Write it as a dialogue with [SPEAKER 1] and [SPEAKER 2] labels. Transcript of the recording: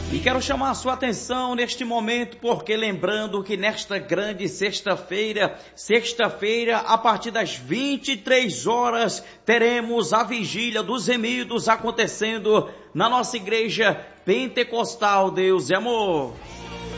[SPEAKER 1] E quero chamar a sua atenção neste momento, porque lembrando que nesta grande sexta-feira, a partir das 23 horas, teremos a vigília dos remidos acontecendo na nossa igreja pentecostal Deus e Amor.